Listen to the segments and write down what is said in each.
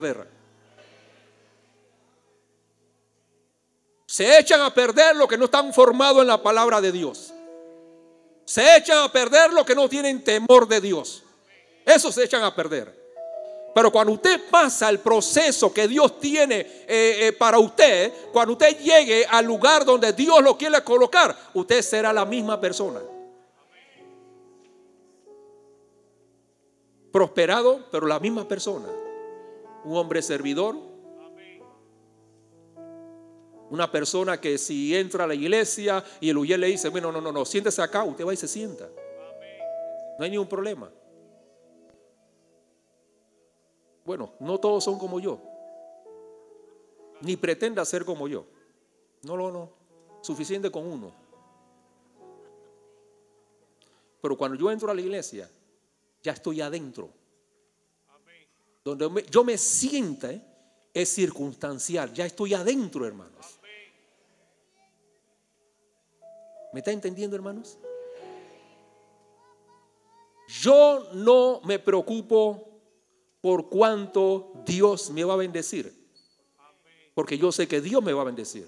perder. Se echan a perder los que no están formados en la palabra de Dios. Se echan a perder los que no tienen temor de Dios. Eso se echan a perder. Pero cuando usted pasa el proceso que Dios tiene para usted, cuando usted llegue al lugar donde Dios lo quiere colocar, usted será la misma persona. Prosperado, pero la misma persona. Un hombre servidor. Una persona que si entra a la iglesia y el ujier le dice, bueno, no, siéntese acá, usted va y se sienta. No hay ningún problema. Bueno, no todos son como yo. Ni pretenda ser como yo. No. Suficiente con uno. Pero cuando yo entro a la iglesia, ya estoy adentro. Donde yo me sienta es circunstancial. Ya estoy adentro, hermanos. ¿Me está entendiendo, hermanos? Yo no me preocupo por cuánto Dios me va a bendecir, porque yo sé que Dios me va a bendecir.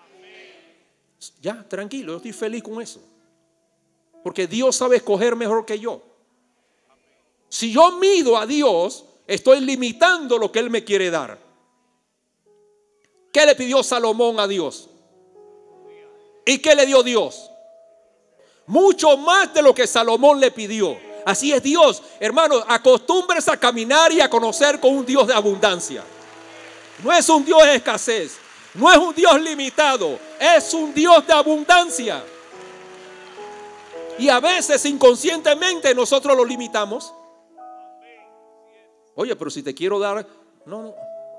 Ya, tranquilo, yo estoy feliz con eso, porque Dios sabe escoger mejor que yo. Si yo mido a Dios, estoy limitando lo que Él me quiere dar. ¿Qué le pidió Salomón a Dios? ¿Y qué le dio Dios? Mucho más de lo que Salomón le pidió. Así es Dios, hermanos. Acostúmbrese a caminar y a conocer con un Dios de abundancia. No es un Dios de escasez, no es un Dios limitado, es un Dios de abundancia. Y a veces inconscientemente nosotros lo limitamos. Oye, pero si te quiero dar, no.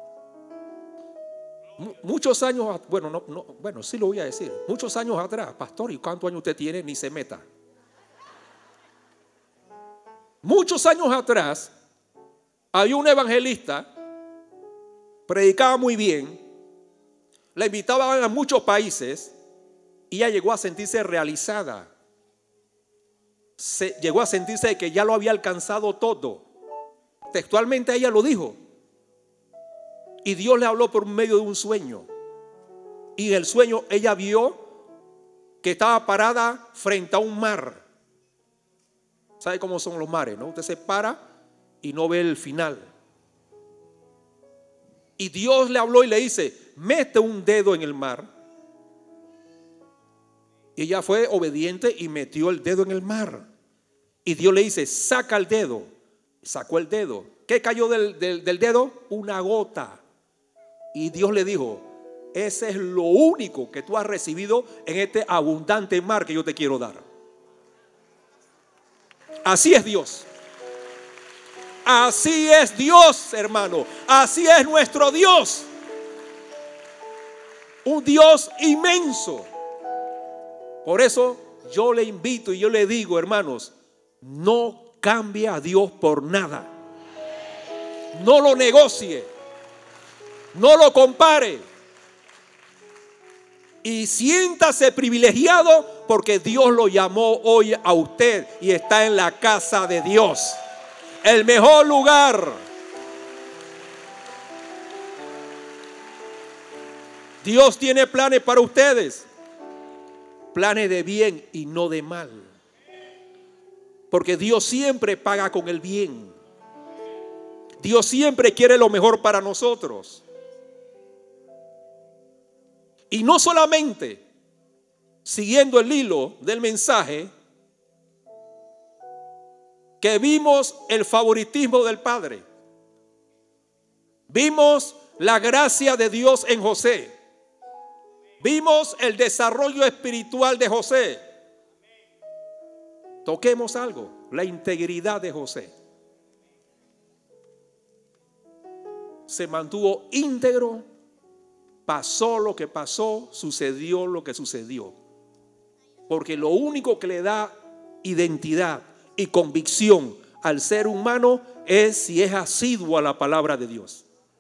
Muchos años, bueno, sí lo voy a decir. Muchos años atrás, pastor, ¿y cuántos años usted tiene? Ni se meta. Muchos años atrás, había un evangelista, predicaba muy bien, la invitaban a muchos países y ella llegó a sentirse realizada. Llegó a sentirse que ya lo había alcanzado todo. Textualmente ella lo dijo. Y Dios le habló por medio de un sueño. Y en el sueño ella vio que estaba parada frente a un mar. ¿Sabe cómo son los mares, no? Usted se para y no ve el final. Y Dios le habló y le dice, mete un dedo en el mar. Y ella fue obediente y metió el dedo en el mar. Y Dios le dice, saca el dedo. Sacó el dedo. ¿Qué cayó del dedo? Una gota. Y Dios le dijo, ese es lo único que tú has recibido en este abundante mar que yo te quiero dar. Así es Dios. Así es Dios, hermano. Así es nuestro Dios. Un Dios inmenso. Por eso yo le invito y yo le digo, hermanos, no cambie a Dios por nada. No lo negocie. No lo compare. Y siéntase privilegiado porque Dios lo llamó hoy a usted y está en la casa de Dios. El mejor lugar. Dios tiene planes para ustedes. Planes de bien y no de mal. Porque Dios siempre paga con el bien. Dios siempre quiere lo mejor para nosotros. Y no solamente, siguiendo el hilo del mensaje, que vimos el favoritismo del Padre. Vimos la gracia de Dios en José. Vimos el desarrollo espiritual de José. Toquemos algo, la integridad de José. Se mantuvo íntegro. Pasó lo que pasó, sucedió lo que sucedió. Porque lo único que le da identidad y convicción al ser humano es si es asiduo a la palabra de Dios.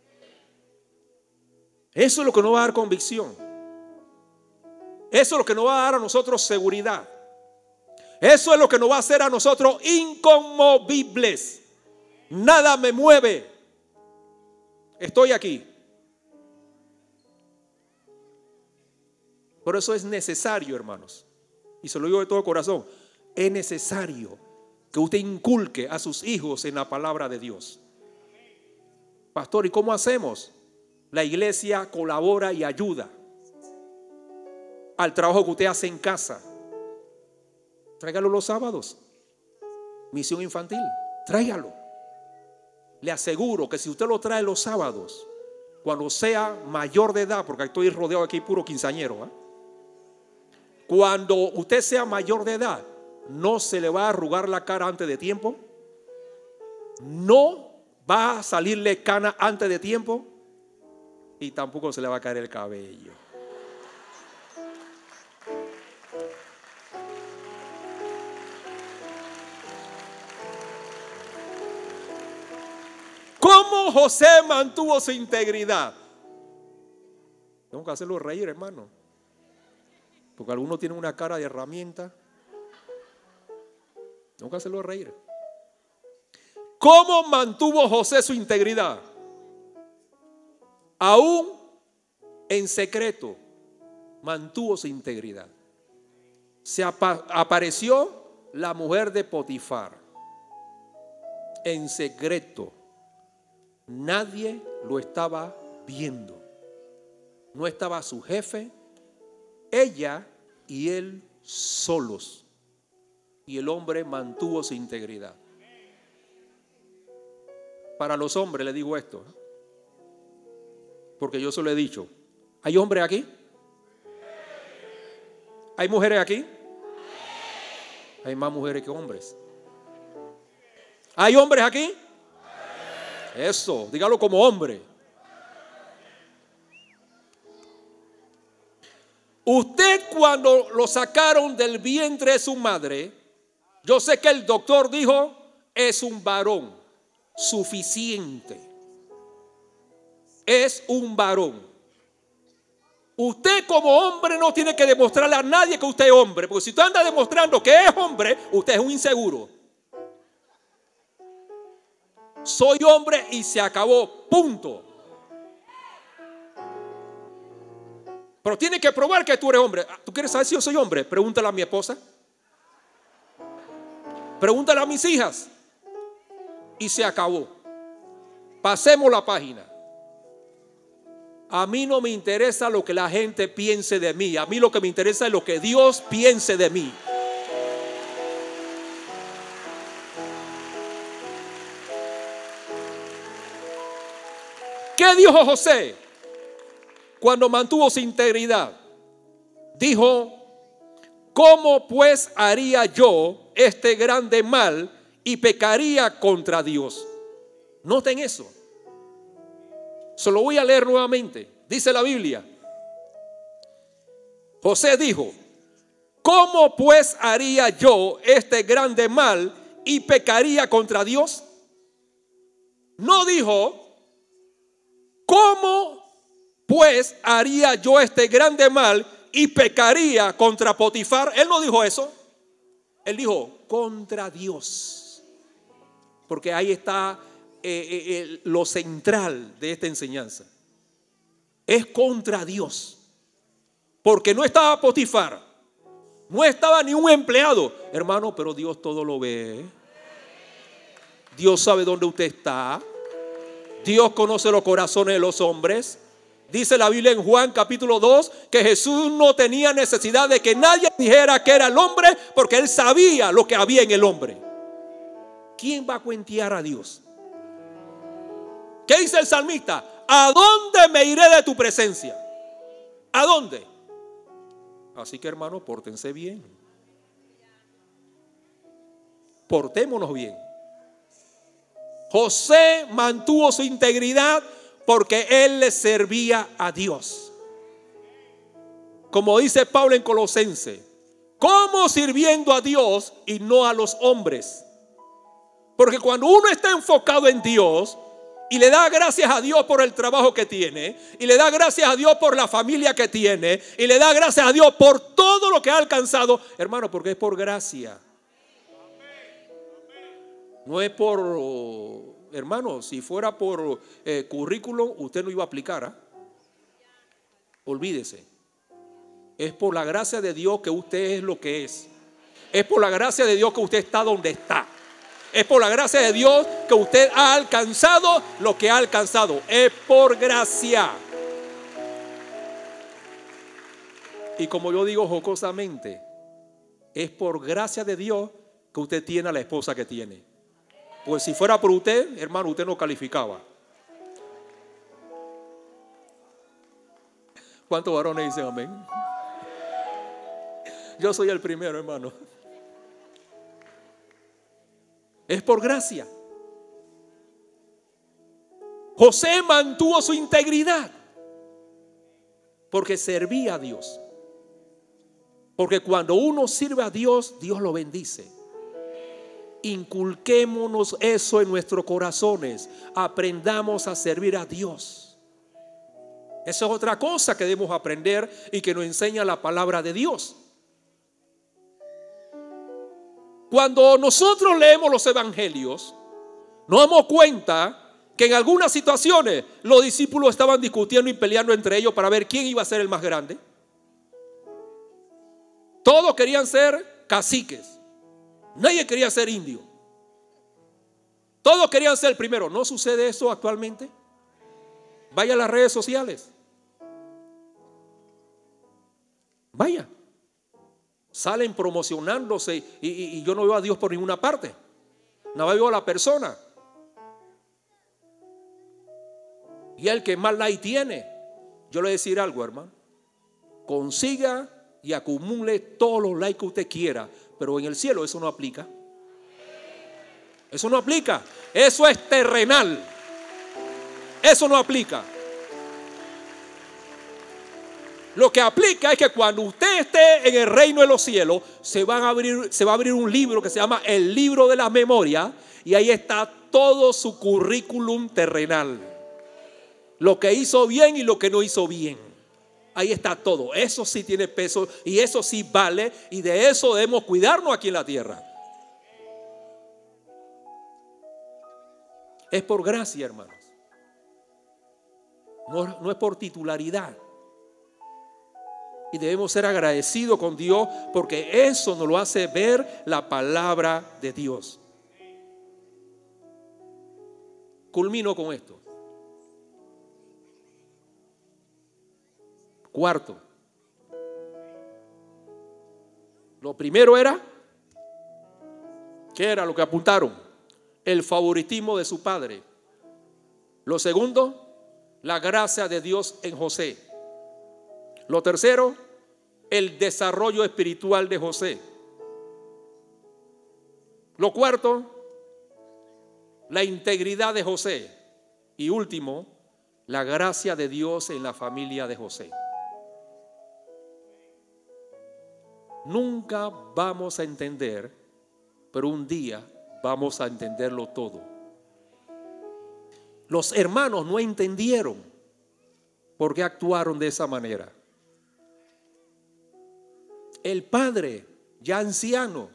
Eso es lo que nos va a dar convicción. Eso es lo que nos va a dar a nosotros seguridad. Eso es lo que nos va a hacer a nosotros inconmovibles. Nada me mueve. Estoy aquí. Por eso es necesario, hermanos, y se lo digo de todo corazón, es necesario que usted inculque a sus hijos en la palabra de Dios. Pastor, ¿y cómo hacemos? La iglesia colabora y ayuda al trabajo que usted hace en casa. Tráigalo los sábados. Misión infantil, tráigalo. Le aseguro que si usted lo trae los sábados, cuando sea mayor de edad, porque estoy rodeado aquí puro quinceañero, ¿eh? Cuando usted sea mayor de edad, no se le va a arrugar la cara antes de tiempo, no va a salirle cana antes de tiempo y tampoco se le va a caer el cabello. ¿Cómo José mantuvo su integridad? Tengo que hacerlo reír, hermano, porque algunos tienen una cara de herramienta. Tengo que hacerlo reír. ¿Cómo mantuvo José su integridad? Aún en secreto mantuvo su integridad. Se apareció la mujer de Potifar en secreto. Nadie lo estaba viendo. No estaba su jefe, ella y él solos. Y el hombre mantuvo su integridad. Para los hombres le digo esto, porque yo se lo he dicho. ¿Hay hombres aquí? ¿Hay mujeres aquí? Hay más mujeres que hombres. ¿Hay hombres aquí? Eso, dígalo como hombre. Usted, cuando lo sacaron del vientre de su madre, yo sé que el doctor dijo, es un varón suficiente. Es un varón. Usted como hombre no tiene que demostrarle a nadie que usted es hombre, porque si usted anda demostrando que es hombre, usted es un inseguro. Soy hombre y se acabó, punto. Pero tiene que probar que tú eres hombre. ¿Tú quieres saber si yo soy hombre? Pregúntale a mi esposa. Pregúntale a mis hijas. Y se acabó. Pasemos la página. A mí no me interesa lo que la gente piense de mí. A mí lo que me interesa es lo que Dios piense de mí. ¿Qué dijo José cuando mantuvo su integridad? Dijo, ¿cómo pues haría yo este grande mal y pecaría contra Dios? Noten eso. Se lo voy a leer nuevamente. Dice la Biblia. José dijo, ¿cómo pues haría yo este grande mal y pecaría contra Dios? No dijo, ¿cómo pues haría yo este grande mal y pecaría contra Potifar? Él no dijo eso. Él dijo, contra Dios. Porque ahí está lo central de esta enseñanza. Es contra Dios. Porque no estaba Potifar, no estaba ni un empleado. Hermano, pero Dios todo lo ve. Dios sabe dónde usted está. Dios conoce los corazones de los hombres. Dice la Biblia en Juan capítulo 2 que Jesús no tenía necesidad de que nadie dijera que era el hombre, porque él sabía lo que había en el hombre. ¿Quién va a cuentear a Dios? ¿Qué dice el salmista? ¿A dónde me iré de tu presencia? ¿A dónde? Así que, hermanos, pórtense bien. Portémonos bien. José mantuvo su integridad porque él le servía a Dios. Como dice Pablo en Colosenses, ¿cómo sirviendo a Dios y no a los hombres? Porque cuando uno está enfocado en Dios y le da gracias a Dios por el trabajo que tiene, y le da gracias a Dios por la familia que tiene, y le da gracias a Dios por todo lo que ha alcanzado, hermano, porque es por gracia. No es por hermano, si fuera por currículum, usted no iba a aplicar, ¿ah? Olvídese. Es por la gracia de Dios que usted es lo que es. Es por la gracia de Dios que usted está donde está. Es por la gracia de Dios que usted ha alcanzado lo que ha alcanzado. Es por gracia. Y como yo digo jocosamente, es por gracia de Dios que usted tiene a la esposa que tiene. Pues si fuera por usted, hermano, usted no calificaba. ¿Cuántos varones dicen amén? Yo soy el primero, hermano. Es por gracia. José mantuvo su integridad porque servía a Dios. Porque cuando uno sirve a Dios, Dios lo bendice. Inculquémonos eso en nuestros corazones. Aprendamos a servir a Dios. Esa es otra cosa que debemos aprender y que nos enseña la palabra de Dios. Cuando nosotros leemos los evangelios, nos damos cuenta que en algunas situaciones los discípulos estaban discutiendo y peleando entre ellos para ver quién iba a ser el más grande. Todos querían ser caciques. Nadie quería ser indio. Todos querían ser el primero. ¿No sucede eso actualmente? Vaya a las redes sociales. Vaya. Salen promocionándose y yo no veo a Dios por ninguna parte. No veo a la persona. Y el que más like tiene. Yo le voy a decir algo, hermano. Consiga y acumule todos los likes que usted quiera, pero en el cielo eso no aplica. Eso no aplica. Eso es terrenal. Eso no aplica. Lo que aplica es que cuando usted esté en el reino de los cielos, se va a abrir un libro que se llama el libro de la memoria, y ahí está todo su currículum terrenal. Lo que hizo bien y lo que no hizo bien. Ahí está todo. Eso sí tiene peso y eso sí vale, y de eso debemos cuidarnos aquí en la tierra. Es por gracia, hermanos. No es por titularidad. Y debemos ser agradecidos con Dios porque eso nos lo hace ver la palabra de Dios. Culmino con esto. Cuarto. Lo primero era, ¿qué era lo que apuntaron? El favoritismo de su padre. Lo segundo, la gracia de Dios en José. Lo tercero, el desarrollo espiritual de José. Lo cuarto, la integridad de José. Y último, la gracia de Dios en la familia de José. Nunca vamos a entender, pero un día vamos a entenderlo todo. Los hermanos no entendieron por qué actuaron de esa manera. El padre, ya anciano,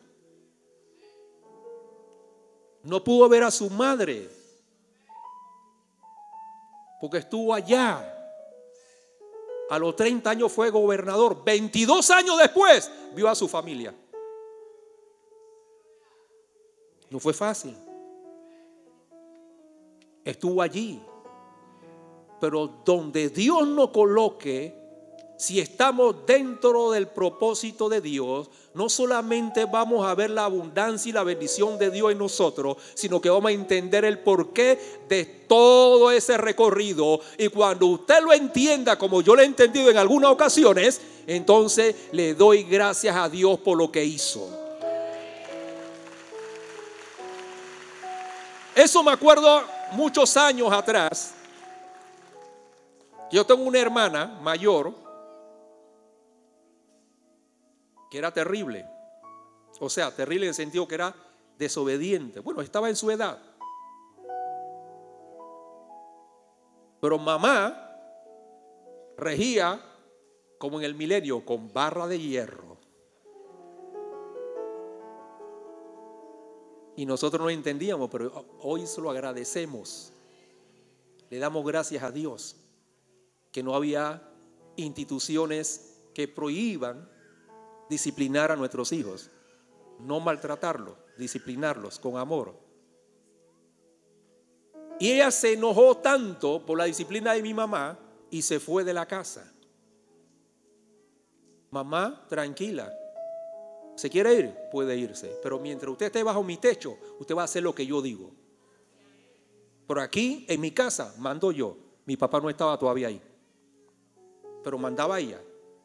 no pudo ver a su madre porque estuvo allá. A los 30 años fue gobernador. 22 años después vio a su familia. No fue fácil. Estuvo allí. Pero donde Dios nos coloque, si estamos dentro del propósito de Dios, no solamente vamos a ver la abundancia y la bendición de Dios en nosotros, sino que vamos a entender el porqué de todo ese recorrido. Y cuando usted lo entienda como yo lo he entendido en algunas ocasiones, entonces le doy gracias a Dios por lo que hizo. Eso me acuerdo muchos años atrás. Yo tengo una hermana mayor que era terrible. O sea, terrible en el sentido que era desobediente. Bueno, estaba en su edad. Pero mamá regía como en el milenio, con barra de hierro. Y nosotros no entendíamos, pero hoy se lo agradecemos. Le damos gracias a Dios que no había instituciones que prohíban disciplinar a nuestros hijos, no maltratarlos, disciplinarlos con amor. Y ella se enojó tanto por la disciplina de mi mamá y se fue de la casa. Mamá, tranquila, ¿se quiere ir? Puede irse, pero mientras usted esté bajo mi techo, usted va a hacer lo que yo digo. Por aquí, en mi casa, mando yo. Mi papá no estaba todavía ahí, pero mandaba ella.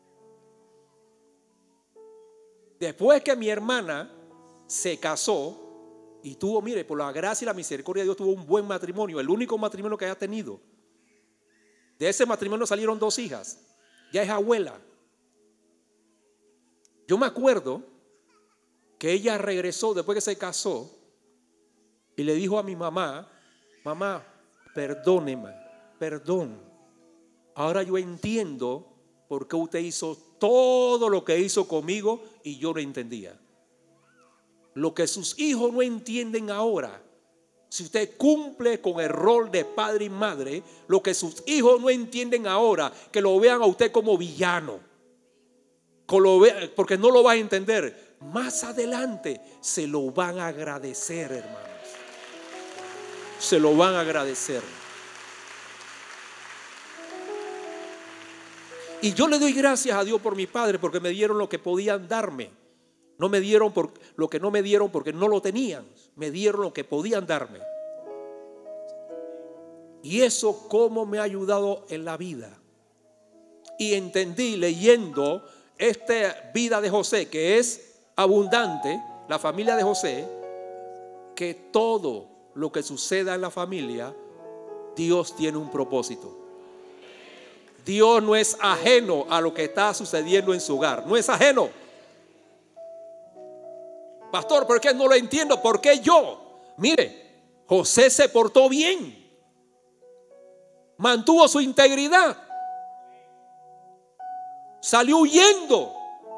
Después que mi hermana se casó y tuvo, mire, por la gracia y la misericordia de Dios, tuvo un buen matrimonio, el único matrimonio que haya tenido. De ese matrimonio salieron 2 hijas, ya es abuela. Yo me acuerdo que ella regresó después que se casó y le dijo a mi mamá: mamá, perdóneme, perdón. Ahora yo entiendo por qué usted hizo todo lo que hizo conmigo y yo no entendía. Lo que sus hijos no entienden ahora, si usted cumple con el rol de padre y madre, lo que sus hijos no entienden ahora, que lo vean a usted como villano, porque no lo va a entender. Más adelante se lo van a agradecer, hermanos. Se lo van a agradecer. Y yo le doy gracias a Dios por mi padre, porque me dieron lo que podían darme. No me dieron lo que no me dieron porque no lo tenían. Me dieron lo que podían darme. Y eso cómo me ha ayudado en la vida. Y entendí leyendo esta vida de José, que es abundante, la familia de José, que todo lo que suceda en la familia, Dios tiene un propósito. Dios no es ajeno a lo que está sucediendo en su hogar. No es ajeno. Pastor, ¿por qué no lo entiendo? ¿Por qué yo? Mire, José se portó bien. Mantuvo su integridad. Salió huyendo.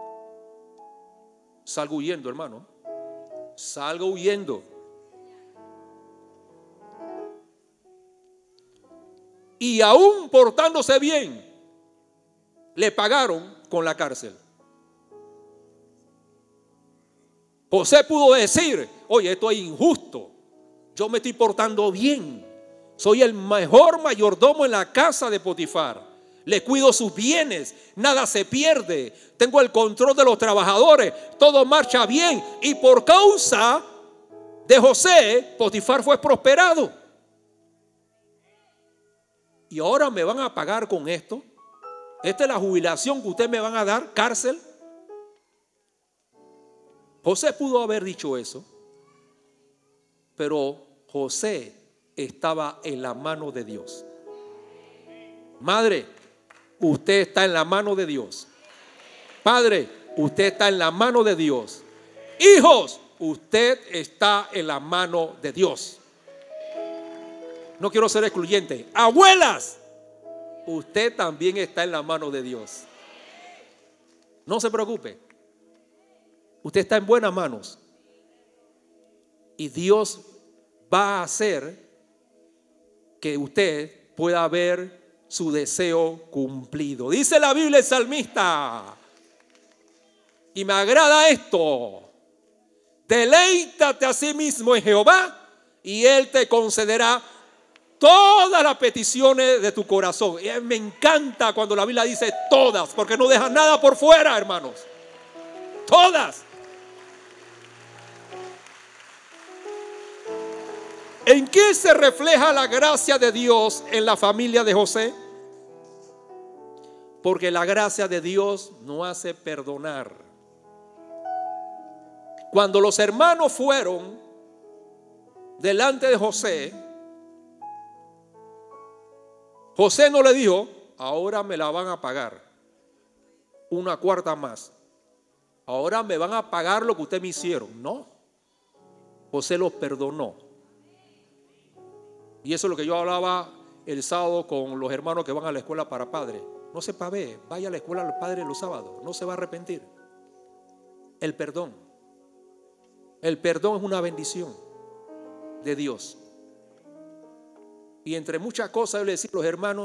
Salgo huyendo, hermano. Salgo huyendo. Y aún portándose bien, le pagaron con la cárcel. José pudo decir: oye, esto es injusto. Yo me estoy portando bien. Soy el mejor mayordomo en la casa de Potifar. Le cuido sus bienes, nada se pierde. Tengo el control de los trabajadores, todo marcha bien. Y por causa de José, Potifar fue prosperado. Y ahora me van a pagar con esto. Esta es la jubilación que ustedes me van a dar, cárcel. José pudo haber dicho eso, pero José estaba en la mano de Dios. Madre, usted está en la mano de Dios. Padre, usted está en la mano de Dios. Hijos, usted está en la mano de Dios. No quiero ser excluyente. Abuelas, usted también está en la mano de Dios. No se preocupe. Usted está en buenas manos. Y Dios va a hacer que usted pueda ver su deseo cumplido. Dice la Biblia, el salmista, y me agrada esto: deleítate a sí mismo en Jehová y Él te concederá todas las peticiones de tu corazón. Y me encanta cuando la Biblia dice todas, porque no deja nada por fuera, hermanos. Todas. ¿En qué se refleja la gracia de Dios en la familia de José? Porque la gracia de Dios nos hace perdonar. Cuando los hermanos fueron delante de José, José no le dijo: ahora me la van a pagar una cuarta más, ahora me van a pagar lo que ustedes me hicieron. No, José los perdonó. Y eso es lo que yo hablaba el sábado con los hermanos que van a la escuela para padres. No se pavee, vaya a la escuela al padre los sábados, no se va a arrepentir. El perdón. El perdón es una bendición de Dios. Y entre muchas cosas, yo le decía a los hermanos,